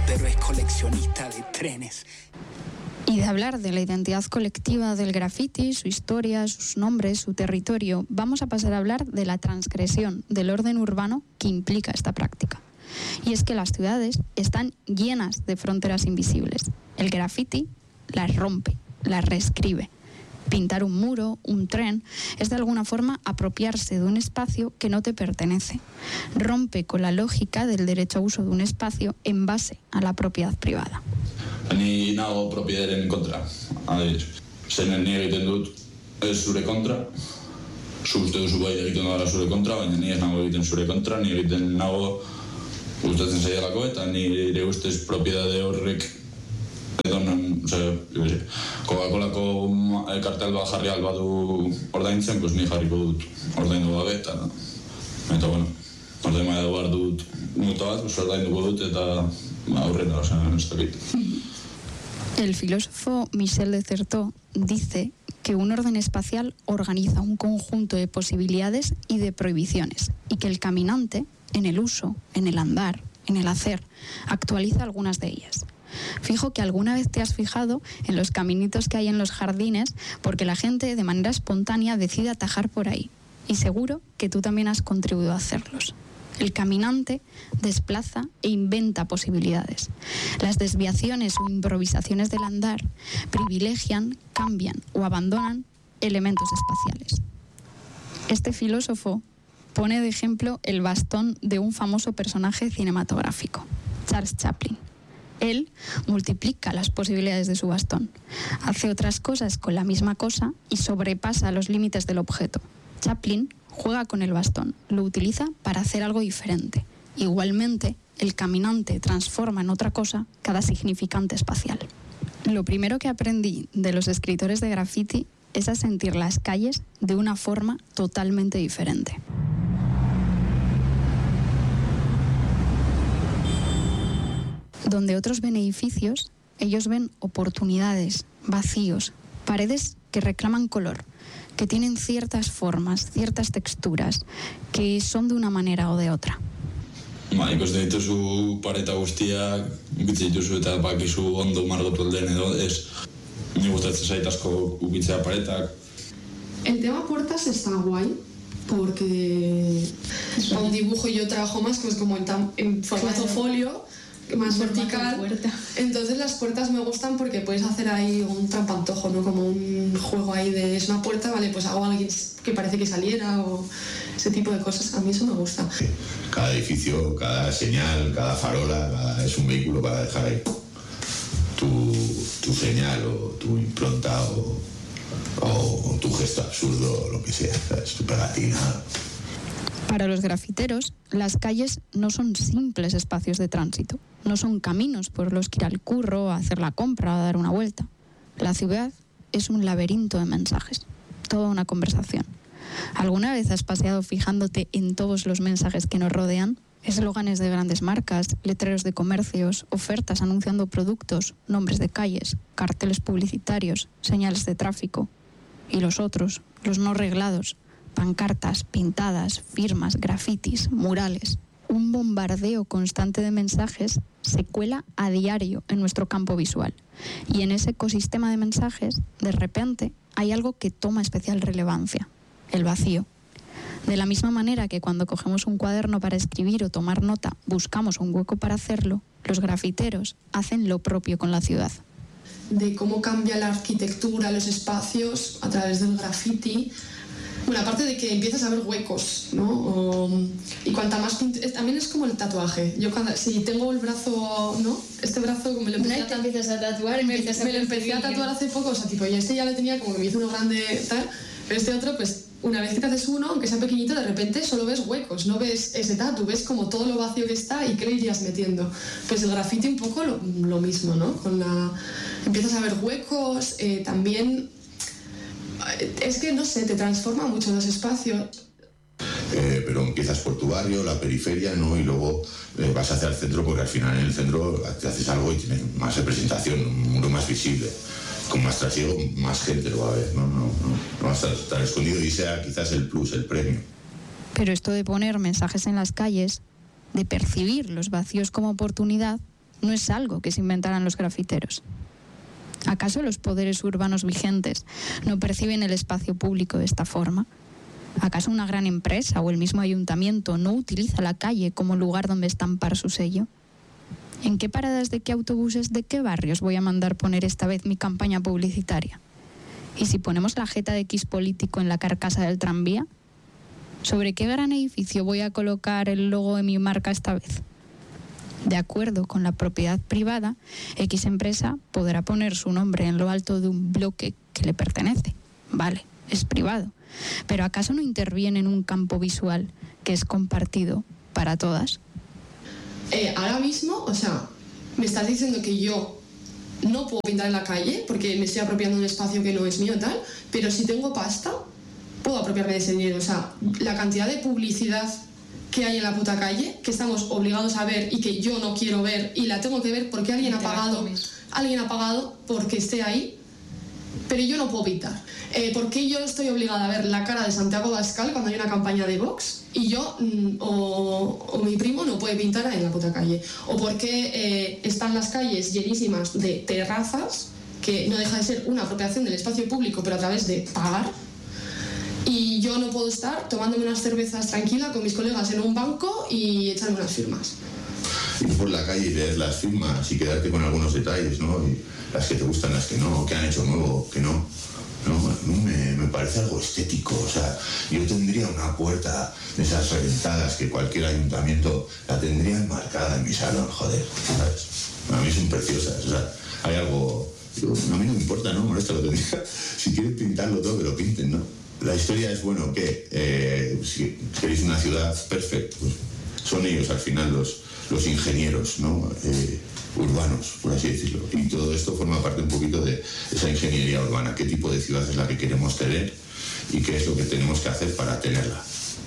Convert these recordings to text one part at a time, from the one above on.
pero es coleccionista de trenes. Y de hablar de la identidad colectiva del graffiti, su historia, sus nombres, su territorio, vamos a pasar a hablar de la transgresión del orden urbano que implica esta práctica. Y es que las ciudades están llenas de fronteras invisibles. El graffiti las rompe, las reescribe. Pintar un muro, un tren, es de alguna forma apropiarse de un espacio que no te pertenece. Rompe con la lógica del derecho a uso de un espacio en base a la propiedad privada. Ni nago propiedaren kontra. Zenen ni egiten dut ez zure kontra. Zu uste duzu bai egiten dara zure kontra, baina ni ez nago egiten zure kontra, ni egiten nago gustatzen zaielako eta nire ustez propiedade horrek edonan, Coca-Colako kartel bat jarri albadu ordaintzen, pues ni jarriko dut ordaindu gabe eta bueno, ordain maia behar dut muta bat, pues ordainduko dut eta aurrera, ez dakit. El filósofo Michel de Certeau dice que un orden espacial organiza un conjunto de posibilidades y de prohibiciones y que el caminante, en el uso, en el andar, en el hacer, actualiza algunas de ellas. Fijo que alguna vez te has fijado en los caminitos que hay en los jardines porque la gente de manera espontánea decide atajar por ahí y seguro que tú también has contribuido a hacerlos. El caminante desplaza e inventa posibilidades. Las desviaciones o improvisaciones del andar privilegian, cambian o abandonan elementos espaciales. Este filósofo pone de ejemplo el bastón de un famoso personaje cinematográfico, Charles Chaplin. Él multiplica las posibilidades de su bastón, hace otras cosas con la misma cosa y sobrepasa los límites del objeto. Chaplin juega con el bastón, lo utiliza para hacer algo diferente. Igualmente, el caminante transforma en otra cosa cada significante espacial. Lo primero que aprendí de los escritores de graffiti es a sentir las calles de una forma totalmente diferente. Donde otros ven edificios, ellos ven oportunidades, vacíos, paredes que reclaman color, que tienen ciertas formas, ciertas texturas, que son de una manera o de otra. Ikusten dituzu pareta guztiak, ukitze dituzu eta bakizu ondo margotu alden edo ez. Ni gustatzen zait asko ukitzea paretak. El tema puertas está guay, porque para un dibujo yo trabajo más pues como en formato folio, más vertical. Entonces las puertas me gustan porque puedes hacer ahí un trampantojo, ¿no? Como un juego ahí de es una puerta, vale, pues hago a alguien que parece que saliera o ese tipo de cosas. A mí eso me gusta. Cada edificio, cada señal, cada farola, es un vehículo para dejar ahí tu señal o tu impronta o tu gesto absurdo o lo que sea, ¿sabes? Tu pegatina. Para los grafiteros, las calles no son simples espacios de tránsito, no son caminos por los que ir al curro, a hacer la compra o a dar una vuelta. La ciudad es un laberinto de mensajes, toda una conversación. ¿Alguna vez has paseado fijándote en todos los mensajes que nos rodean? Eslóganes de grandes marcas, letreros de comercios, ofertas anunciando productos, nombres de calles, carteles publicitarios, señales de tráfico. Y los otros, los no reglados, pancartas, pintadas, firmas, grafitis, murales. Un bombardeo constante de mensajes se cuela a diario en nuestro campo visual. Y en ese ecosistema de mensajes, de repente, hay algo que toma especial relevancia: el vacío. De la misma manera que cuando cogemos un cuaderno para escribir o tomar nota, buscamos un hueco para hacerlo, los grafiteros hacen lo propio con la ciudad. De cómo cambia la arquitectura, los espacios a través del graffiti. Bueno, aparte de que empiezas a ver huecos, ¿no? Y cuanta más también es como el tatuaje. Yo si tengo el brazo, ¿no? Este brazo me lo empecé a tatuar, me lo empecé a tatuar hace poco, o sea, tipo, ya este ya lo tenía como que me hizo uno grande tal, pero este otro, pues una vez que te haces uno, aunque sea pequeñito, de repente solo ves huecos, no ves ese tatu, ves como todo lo vacío que está y qué le irías metiendo. Pues el graffiti un poco lo mismo, ¿no? Empiezas a ver huecos, también. Es que, no sé, te transforma mucho los espacios. Pero empiezas por tu barrio, la periferia, ¿no? Y luego vas hacia el centro, porque al final en el centro te haces algo y tienes más representación, un muro más visible. Con más trasiego, más gente lo va a ver, no va a estar tan escondido y sea quizás el plus, el premio. Pero esto de poner mensajes en las calles, de percibir los vacíos como oportunidad, no es algo que se inventaran los grafiteros. ¿Acaso los poderes urbanos vigentes no perciben el espacio público de esta forma? ¿Acaso una gran empresa o el mismo ayuntamiento no utiliza la calle como lugar donde estampar su sello? ¿En qué paradas de qué autobuses de qué barrios voy a mandar poner esta vez mi campaña publicitaria? ¿Y si ponemos la jeta de X político en la carcasa del tranvía? ¿Sobre qué gran edificio voy a colocar el logo de mi marca esta vez? De acuerdo con la propiedad privada, X empresa podrá poner su nombre en lo alto de un bloque que le pertenece. Vale, es privado. Pero ¿acaso no interviene en un campo visual que es compartido para todas? Ahora mismo, o sea, me estás diciendo que yo no puedo pintar en la calle porque me estoy apropiando de un espacio que no es mío tal, pero si tengo pasta, puedo apropiarme de ese dinero. O sea, la cantidad de publicidad que hay en la puta calle, que estamos obligados a ver y que yo no quiero ver y la tengo que ver porque alguien ha pagado porque esté ahí, pero yo no puedo pintar. ¿Por qué yo estoy obligada a ver la cara de Santiago Abascal cuando hay una campaña de Vox y yo o mi primo no puede pintar en la puta calle? ¿O por qué están las calles llenísimas de terrazas, que no deja de ser una apropiación del espacio público pero a través de pagar? Y yo no puedo estar tomándome unas cervezas tranquila con mis colegas en un banco y echarme unas firmas. Ir por la calle y leer las firmas y quedarte con algunos detalles, ¿no? Y las que te gustan, las que no, que han hecho nuevo, que no. No, a mí me parece algo estético. O sea, yo tendría una puerta de esas reventadas que cualquier ayuntamiento la tendría enmarcada en mi salón, joder, ¿sabes? A mí son preciosas, o sea, hay algo... A mí no me importa, no me molesta lo que diga. Si quieren pintarlo todo, que lo pinten, ¿no? La historia es, bueno, que si queréis una ciudad perfecta, pues son ellos al final los ingenieros, ¿no? Urbanos, por así decirlo. Y todo esto forma parte un poquito de esa ingeniería urbana. ¿Qué tipo de ciudad es la que queremos tener y qué es lo que tenemos que hacer para tenerla?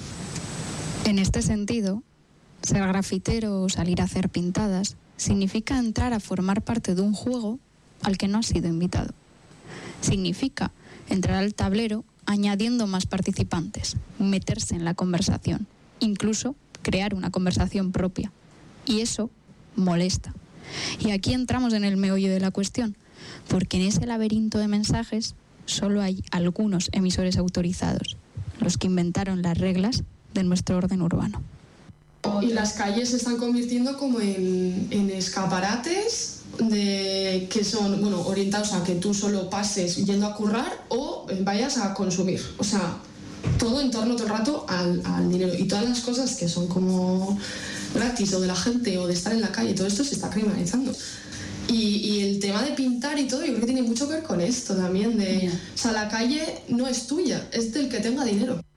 En este sentido, ser grafitero o salir a hacer pintadas significa entrar a formar parte de un juego al que no has sido invitado. Significa entrar al tablero añadiendo más participantes, meterse en la conversación, incluso crear una conversación propia. Y eso molesta. Y aquí entramos en el meollo de la cuestión, porque en ese laberinto de mensajes solo hay algunos emisores autorizados, los que inventaron las reglas de nuestro orden urbano. Y las calles se están convirtiendo como en escaparates que son, bueno, orientados a que tú solo pases yendo a currar o vayas a consumir. O sea, todo en torno todo el rato al dinero. Y todas las cosas que son como gratis o de la gente o de estar en la calle, todo esto se está criminalizando. Y el tema de pintar y todo, yo creo que tiene mucho que ver con esto también. O sea, la calle no es tuya, es del que tenga dinero.